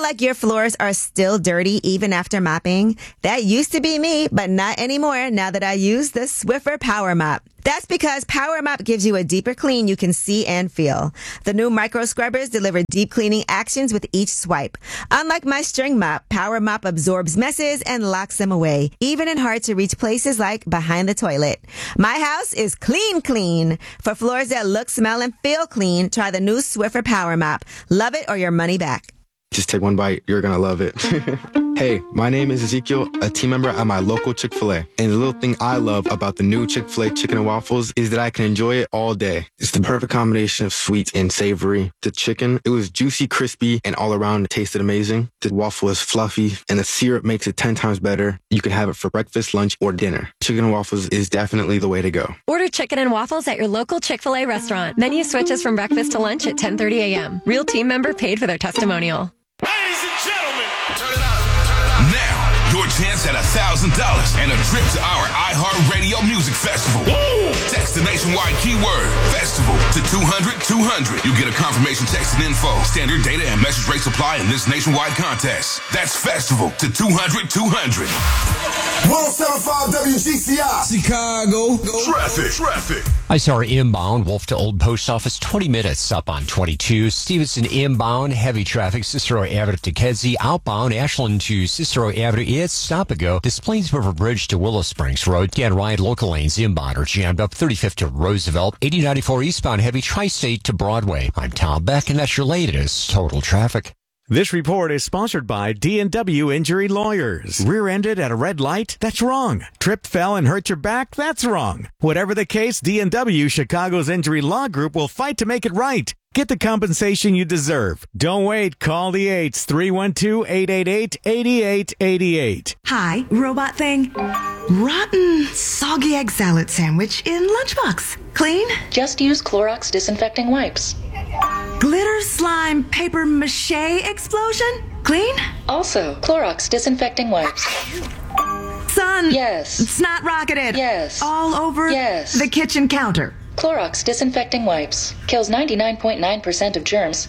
like your floors are still dirty even after mopping? That used to be me, but not anymore now that I use the Swiffer Power Mop. That's because Power Mop gives you a deeper clean you can see and feel. The new micro scrubbers deliver deep cleaning actions with each swipe. Unlike my string mop, Power Mop absorbs messes and locks them away, even in hard to reach places like behind the toilet. My house is clean, clean. For floors that look, smell, and feel clean, try the new Swiffer Power Mop. Love it or your money back. Just take one bite. You're going to love it. Hey, my name is Ezekiel, a team member at my local Chick-fil-A. And the little thing I love about the new Chick-fil-A chicken and waffles is that I can enjoy it all day. It's the perfect combination of sweet and savory. The chicken, it was juicy, crispy, and all around it tasted amazing. The waffle is fluffy, and the syrup makes it 10 times better. You can have it for breakfast, lunch, or dinner. Chicken and waffles is definitely the way to go. Order chicken and waffles at your local Chick-fil-A restaurant. Menu switches from breakfast to lunch at 10:30 a.m. Real team member paid for their testimonial. Ladies and gentlemen, turn it up. Now, your chance at $1,000 and a trip to our iHeartRadio Music Festival. Woo! Text the nationwide keyword festival to 200-200. You get a confirmation text and info. Standard data and message rates apply in this nationwide contest. That's festival to 200-200. 107.5 WGCI. Chicago. Traffic. I saw inbound, Wolf to Old Post Office, 20 minutes up on 22. Stevenson inbound, heavy traffic, Cicero Avenue to Kedzie. Outbound, Ashland to Cicero Avenue, it's stop and go. This Plains River Bridge to Willow Springs Road. Again, ride local lanes inbound are jammed up. 35th to Roosevelt. 8094 eastbound, heavy Tri-State to Broadway. I'm Tom Beck, and that's your latest Total Traffic. This report is sponsored by D&W Injury Lawyers. Rear-ended at a red light? That's wrong. Tripped, fell, and hurt your back? That's wrong. Whatever the case, D&W, Chicago's injury law group, will fight to make it right. Get the compensation you deserve. Don't wait. Call the 8s, 312-888-8888. Hi, robot thing. Rotten, soggy egg salad sandwich in lunchbox. Clean? Just use Clorox disinfecting wipes. Glitter slime paper mache explosion? Clean? Also, Clorox disinfecting wipes. Son. Yes. Snot rocketed. Yes. All over yes. the kitchen counter. Clorox disinfecting wipes kills 99.9% of germs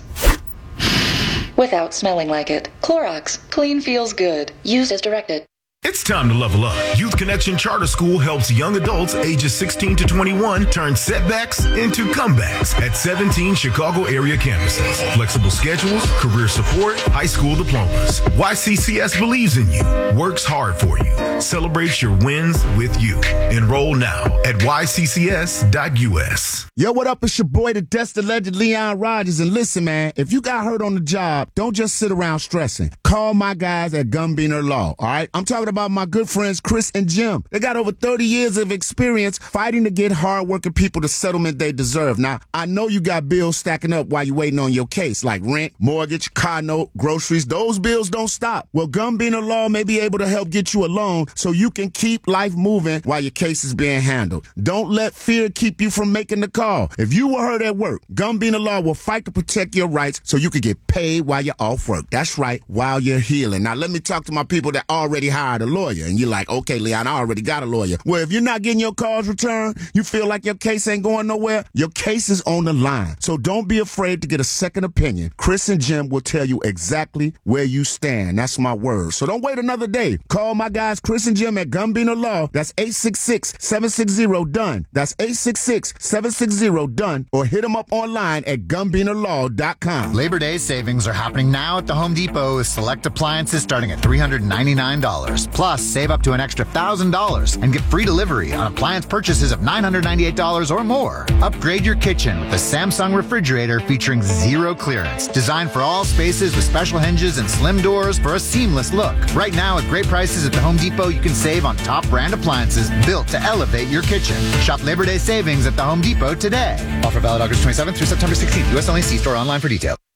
without smelling like it. Clorox, clean feels good. Used as directed. It's time to level up. Youth Connection Charter School helps young adults ages 16 to 21 turn setbacks into comebacks at 17 Chicago area campuses. Flexible schedules, career support, high school diplomas. YCCS believes in you, works hard for you, celebrates your wins with you. Enroll now at yccs.us. Yo, what up? It's your boy, the Desta legend Leon Rogers. And listen, man, if you got hurt on the job, don't just sit around stressing. Call my guys at Gumbiner Law, all right? I'm talking about my good friends Chris and Jim. They got over 30 years of experience fighting to get hard-working people the settlement they deserve. Now, I know you got bills stacking up while you're waiting on your case, like rent, mortgage, car note, groceries. Those bills don't stop. Well, Gumbiner Law may be able to help get you a loan so you can keep life moving while your case is being handled. Don't let fear keep you from making the call. If you were hurt at work, Gumbiner Law will fight to protect your rights so you can get paid while you're off work. That's right, while you're healing. Now, let me talk to my people that already hired a lawyer. And you're like, okay, Leon, I already got a lawyer. Well, if you're not getting your calls returned, you feel like your case ain't going nowhere, your case is on the line. So don't be afraid to get a second opinion. Chris and Jim will tell you exactly where you stand. That's my word. So don't wait another day. Call my guys, Chris and Jim at Gumbiner Law. That's 866-760-DONE. That's 866-760-DONE. Or hit them up online at GumbinerLaw.com. Labor Day savings are happening now at the Home Depot with select appliances starting at $399. Plus, save up to an extra $1,000 and get free delivery on appliance purchases of $998 or more. Upgrade your kitchen with the Samsung refrigerator featuring zero clearance. Designed for all spaces with special hinges and slim doors for a seamless look. Right now, at great prices at the Home Depot, you can save on top brand appliances built to elevate your kitchen. Shop Labor Day savings at the Home Depot today. Offer valid August 27th through September 16th. U.S. only. See store online for details.